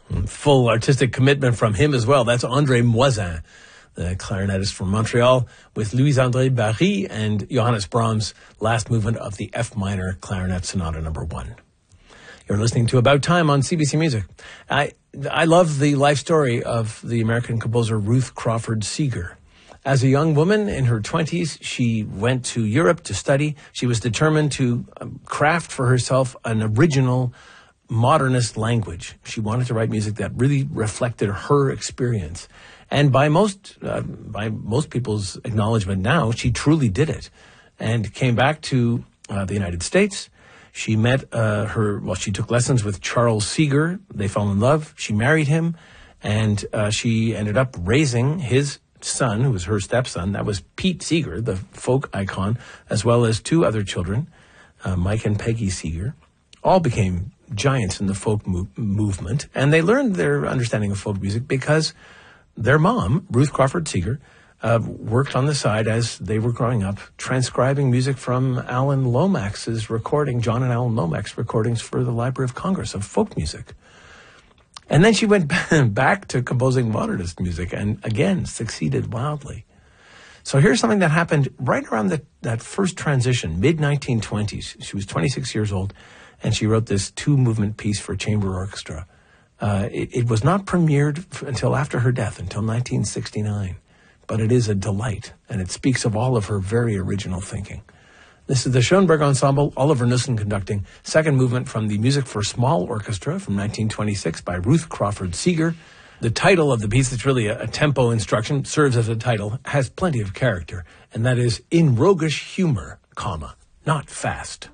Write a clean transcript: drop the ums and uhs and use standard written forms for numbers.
Full artistic commitment from him as well. That's André Moisin, the clarinetist from Montreal, with Louis-André Barry and Johannes Brahms' last movement of the F minor Clarinet Sonata No. 1. You're listening to About Time on CBC Music. I love the life story of the American composer Ruth Crawford Seeger. As a young woman in her 20s, she went to Europe to study. She was determined to craft for herself an original modernist language. She wanted to write music that really reflected her experience. And by most people's acknowledgement now, she truly did it and came back to the United States. She met she took lessons with Charles Seeger. They fell in love. She married him, and she ended up raising his son, who was her stepson. That was Pete Seeger, the folk icon, as well as two other children, Mike and Peggy Seeger. All became giants in the folk movement, and they learned their understanding of folk music because their mom, Ruth Crawford Seeger, worked on the side as they were growing up, transcribing music from Alan Lomax's recording, John and Alan Lomax recordings for the Library of Congress of folk music. And then she went back to composing modernist music and, again, succeeded wildly. So here's something that happened right around that first transition, mid-1920s. She was 26 years old, and she wrote this two-movement piece for chamber orchestra. It was not premiered until after her death, until 1969. But it is a delight, and it speaks of all of her very original thinking. This is the Schoenberg Ensemble, Oliver Knussen conducting, second movement from the Music for Small Orchestra from 1926 by Ruth Crawford Seeger. The title of the piece, it's really a tempo instruction, serves as a title, has plenty of character, and that is In Roguish Humor, not fast.